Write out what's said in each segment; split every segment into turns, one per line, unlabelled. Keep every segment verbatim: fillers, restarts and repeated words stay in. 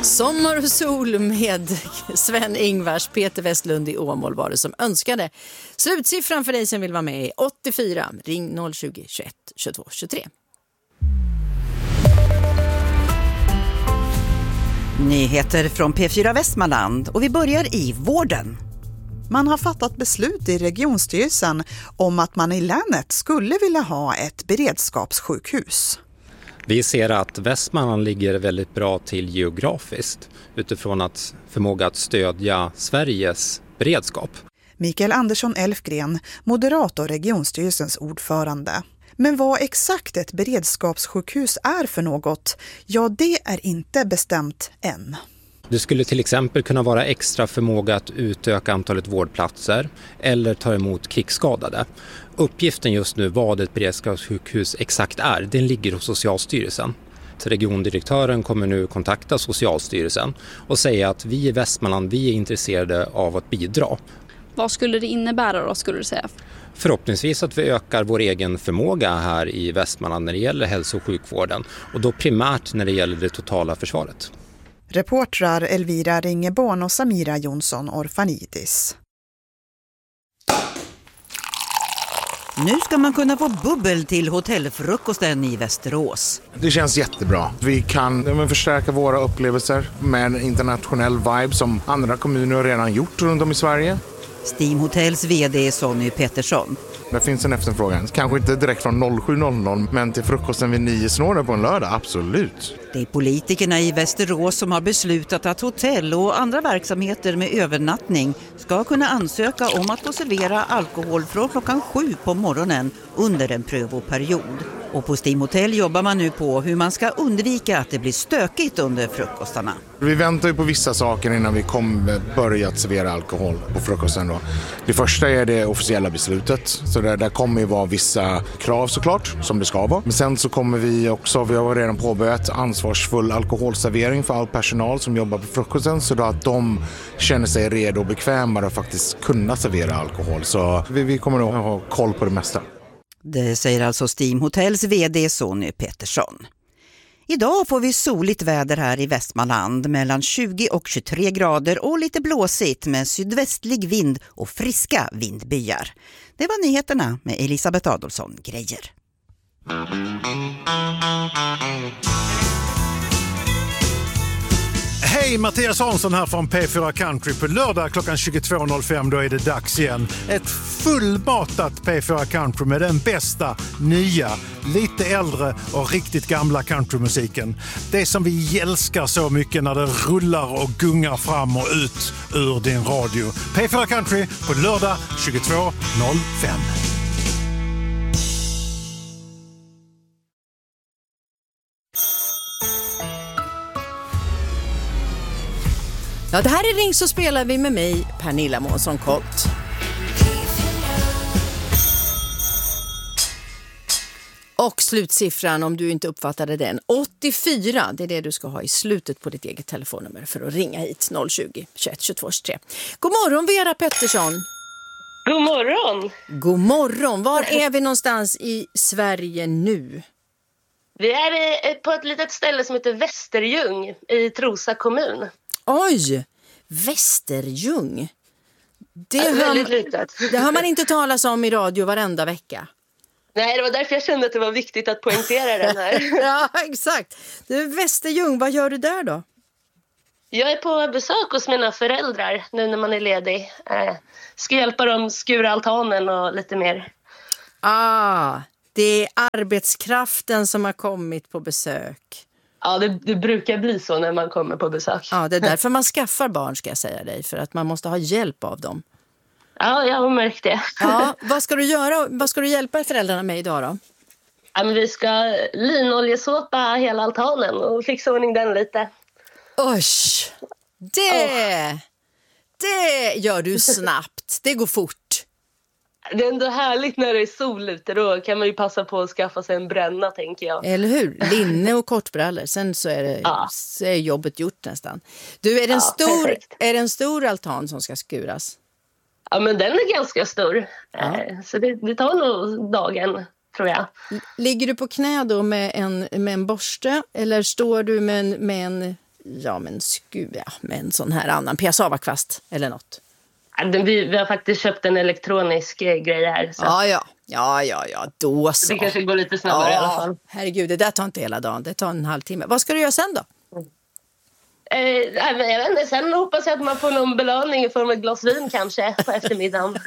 Sommar och sol med Sven-Ingvars. Peter Westlund i Åmål var det som önskade. Slutsiffran för dig som vill vara med är åttiofyra. Ring noll tjugo, tjugoett, tjugotvå, tjugotre.
Nyheter från P fyra Västmanland och vi börjar i vården.
Man har fattat beslut i regionstyrelsen om att man i länet skulle vilja ha ett beredskapssjukhus.
Vi ser att Västmanland ligger väldigt bra till geografiskt utifrån att förmåga att stödja Sveriges beredskap.
Mikael Andersson Elfgren, moderat och regionstyrelsens ordförande. Men vad exakt ett beredskapssjukhus är för något, ja det är inte bestämt än.
Det skulle till exempel kunna vara extra förmåga att utöka antalet vårdplatser eller ta emot krigsskadade. Uppgiften just nu vad ett beredskapssjukhus exakt är, den ligger hos Socialstyrelsen. Regiondirektören kommer nu kontakta Socialstyrelsen och säga att vi i Västmanland vi är intresserade av att bidra.
Vad skulle det innebära då, skulle du säga?
Förhoppningsvis att vi ökar vår egen förmåga här i Västmanland när det gäller hälso- och sjukvården och då primärt när det gäller det totala försvaret.
Reportrar Elvira Ringeborn och Samira Jonsson Orfanidis.
Nu ska man kunna få bubbel till hotellfrukosten i Västerås.
Det känns jättebra. Vi kan förstärka våra upplevelser med en internationell vibe som andra kommuner redan gjort runt om i Sverige.
Steam Hotels vd Sonny Pettersson.
Det finns en efterfrågan. Kanske inte direkt från noll sju noll noll, men till frukosten vid nio snåren på en lördag, absolut.
Det är politikerna i Västerås som har beslutat att hotell och andra verksamheter med övernattning ska kunna ansöka om att få servera alkohol från klockan sju på morgonen under en prövoperiod. Och på Steam Hotel jobbar man nu på hur man ska undvika att det blir stökigt under frukostarna.
Vi väntar ju på vissa saker innan vi kommer börja att servera alkohol på frukosten då. Det första är det officiella beslutet. Så där, där kommer ju vara vissa krav såklart, som det ska vara. Men sen så kommer vi också, vi har redan påbörjat ansvarsfull alkoholservering för all personal som jobbar på frukosten. Så då att de känner sig redo och bekvämare att faktiskt kunna servera alkohol. Så vi, vi kommer att ha koll på det mesta.
Det säger alltså Steam Hotels vd Sonny Pettersson. Idag får vi soligt väder här i Västmanland mellan tjugo och tjugotre grader och lite blåsigt med sydvästlig vind och friska vindbyar. Det var nyheterna med Elisabeth Adolfsson Grejer.
Hej, Mattias Hansson här från P fyra Country. På lördag klockan tjugotvå noll fem då är det dags igen. Ett fullmatat P fyra Country med den bästa, nya, lite äldre och riktigt gamla countrymusiken. Det som vi älskar så mycket när det rullar och gungar fram och ut ur din radio. P fyra Country på lördag tjugotvå noll fem.
Ja, det här är Ring så spelar vi med mig, Pernilla Månsson-Kott. Och slutsiffran, om du inte uppfattade den, åttiofyra. Det är det du ska ha i slutet på ditt eget telefonnummer för att ringa hit noll tjugo, tjugoett, tjugotvå, tjugotre. God morgon Vera Pettersson.
God morgon.
God morgon. Var är vi någonstans i Sverige nu?
Vi är på ett litet ställe som heter Västerljung i Trosa kommun.
Oj, Västerljung. Det,
ja, väldigt
hör,
litet.
Det har man inte talas om i radio varenda vecka.
Nej, det var därför jag kände att det var viktigt att poängtera den här.
Ja, exakt. Du, Västerljung, vad gör du där då?
Jag är på besök hos mina föräldrar nu när man är ledig. Eh, ska hjälpa dem skura altanen och lite mer.
Ah, det är arbetskraften som har kommit på besök.
Ja, det, det brukar bli så när man kommer på besök.
Ja, det är därför man skaffar barn, ska jag säga dig. För att man måste ha hjälp av dem.
Ja, jag har märkt det.
Ja, vad ska du göra? Vad ska du hjälpa föräldrarna med idag då?
Ja, men vi ska linoljesåpa hela altanen och fixa ordning den lite.
Usch, det, oh. det gör du snabbt. Det går fort.
Det är ändå härligt när det är sol ute. Då kan man ju passa på att skaffa sig en bränna, tänker jag.
Eller hur? Linne och kortbrallor. Sen så är, det, ja. så är jobbet gjort nästan. Du, är det, en ja, stor, är det en stor altan som ska skuras?
Ja, men den är ganska stor. Ja. Så det, det tar nog dagen, tror jag.
Ligger du på knä då med en, med en borste? Eller står du med en, med en ja men sku, ja, med en sån här annan piassavakvast eller något?
Vi, vi har faktiskt köpt en elektronisk eh, grej här. Så.
Ja, ja, ja, ja, ja, då så.
Det kanske går lite snabbare
ja,
i alla fall.
Herregud, det där tar inte hela dagen, det tar en halvtimme. Vad ska du göra sen då?
Eh, jag vet inte, sen hoppas jag att man får någon belöning i form av ett glas vin kanske på eftermiddagen.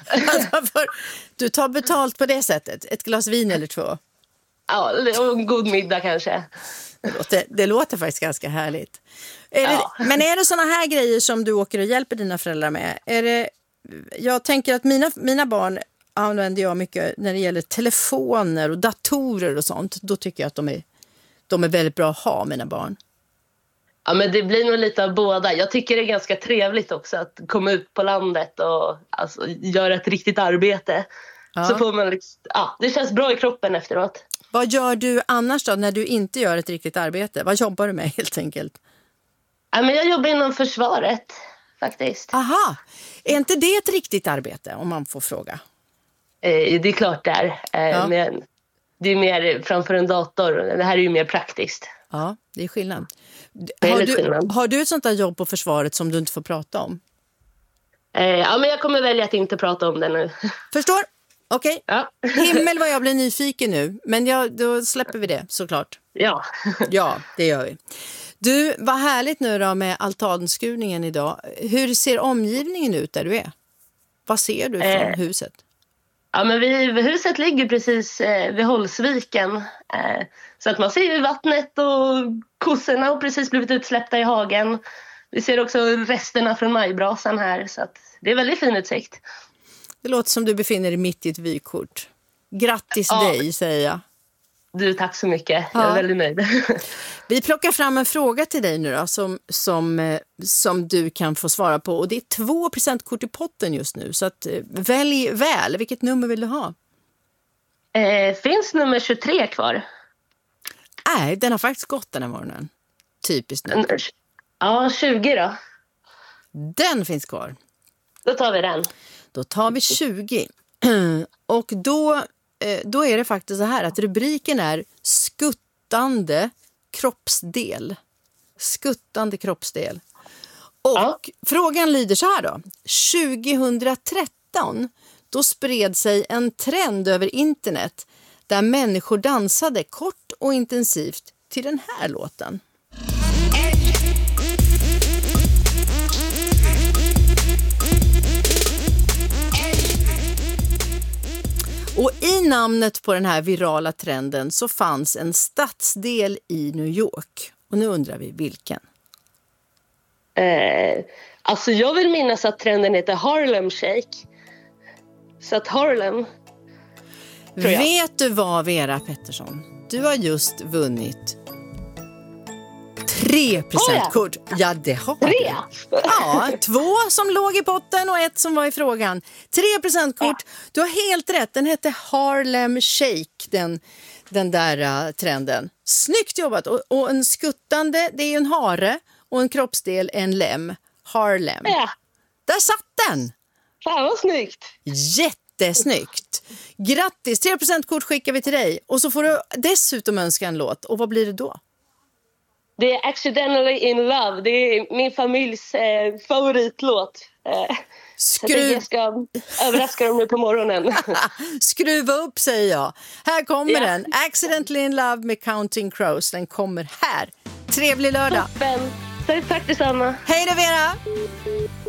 Du tar betalt på det sättet, ett glas vin eller två?
Ja, och en god middag kanske.
Det låter, det låter faktiskt ganska härligt. Är
ja.
det, men är det såna här grejer som du åker och hjälper dina föräldrar med? Är det, jag tänker att mina, mina barn använder jag mycket när det gäller telefoner och datorer och sånt. Då tycker jag att de är, de är väldigt bra att ha, mina barn.
Ja, men det blir nog lite av båda. Jag tycker det är ganska trevligt också att komma ut på landet och alltså, göra ett riktigt arbete. Ja. Så får man liksom, ja, det känns bra i kroppen efteråt.
Vad gör du annars då när du inte gör ett riktigt arbete? Vad jobbar du med helt enkelt?
Ja, men jag jobbar inom försvaret faktiskt.
Aha, är inte det ett riktigt arbete om man får fråga?
Eh, det är klart det är. Eh,
ja.
Men det är mer framför en dator. Det här är ju mer praktiskt.
Ja, det är skillnad.
Det är
har, du,
skillnad.
har du ett sånt där jobb på försvaret som du inte får prata om?
Eh, ja, men jag kommer välja att inte prata om det nu.
Förstår? Okej. Okay.
Ja.
Himmel vad jag blir nyfiken nu. Men jag, då släpper vi det såklart.
Ja.
Ja, det gör vi. Du, vad härligt nu då med altanskurningen idag. Hur ser omgivningen ut där du är? Vad ser du från eh, huset?
Ja, men vi, huset ligger precis eh, vid Hållsviken. Eh, så att man ser ju vattnet och kossorna har precis blivit utsläppta i hagen. Vi ser också resterna från majbrasan här. Så att det är väldigt fin utsikt.
Det låter som du befinner dig mitt i ett vykort. Grattis ja. dig, säger jag.
Du, tack så mycket. Ja. Jag är väldigt nöjd.
Vi plockar fram en fråga till dig nu då, som, som, som du kan få svara på. Och det är två presentkort i potten just nu. Så att, välj väl. Vilket nummer vill du ha?
Eh, finns nummer tjugotre kvar?
Nej, den har faktiskt gått den här morgonen. Typiskt nu.
Ja, tjugo då.
Den finns kvar.
Då tar vi den.
Då tar vi tjugo. Och då, då är det faktiskt så här att rubriken är skuttande kroppsdel. Skuttande kroppsdel. Och ja. Frågan lyder så här då. tjugohundratretton då spred sig en trend över internet där människor dansade kort och intensivt till den här låten. Och i namnet på den här virala trenden så fanns en stadsdel i New York. Och nu undrar vi vilken.
Eh, alltså jag vill minnas att trenden heter Harlem Shake. Så att Harlem.
Vet du vad, Vera Pettersson? Du har just vunnit tre presentkort. Oh ja. ja, det har
Tre?
du. Ja, två som låg i potten och ett som var i frågan. Tre presentkort. Ja. Du har helt rätt. Den hette Harlem Shake, den, den där uh, trenden. Snyggt jobbat. Och, och en skuttande, det är ju en hare. Och en kroppsdel, en lem. Harlem.
Ja.
Där satt den.
Fan vad snyggt.
Jättesnyggt. Grattis, tre presentkort skickar vi till dig. Och så får du dessutom önska en låt. Och vad blir det då?
Det är Accidentally in Love. Det är min familjs eh, favoritlåt. Eh,
Skruv...
Jag ska överraska dem nu på morgonen.
Skruva upp, säger jag. Här kommer
ja.
den. Accidentally in Love med Counting Crows. Den kommer här. Trevlig lördag.
Toppen. Tack detsamma.
Hej då, Vera.